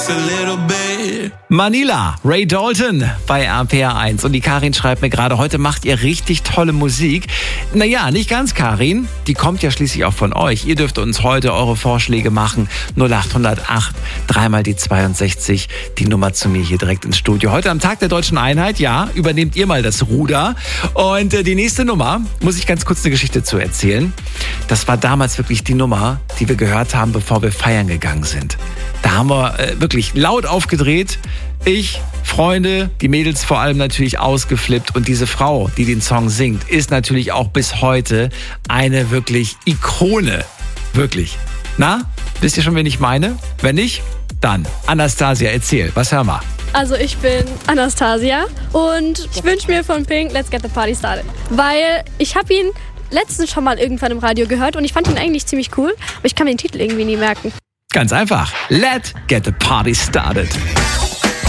Manila, Ray Dalton bei RPR 1. Und die Karin schreibt mir gerade, heute macht ihr richtig tolle Musik. Naja, nicht ganz, Karin. Die kommt ja schließlich auch von euch. Ihr dürft uns heute eure Vorschläge machen. 0808, dreimal die 62, die Nummer zu mir hier direkt ins Studio. Heute am Tag der Deutschen Einheit, ja, übernehmt ihr mal das Ruder. Und die nächste Nummer, muss ich ganz kurz eine Geschichte zu erzählen. Das war damals wirklich die Nummer, die wir gehört haben, bevor wir feiern gegangen sind. Da haben wir wirklich laut aufgedreht. Ich, Freunde, die Mädels vor allem natürlich ausgeflippt. Und diese Frau, die den Song singt, ist natürlich auch bis heute eine wirklich Ikone. Wirklich. Na, wisst ihr schon, wen ich meine? Wenn nicht, dann Anastasia, erzähl. Was hören wir? Also ich bin Anastasia und ich wünsche mir von Pink Let's Get the Party Started. Weil ich habe ihn letztens schon mal irgendwann im Radio gehört und ich fand ihn eigentlich ziemlich cool, aber ich kann mir den Titel irgendwie nie merken. Ganz einfach. Let's get the party started.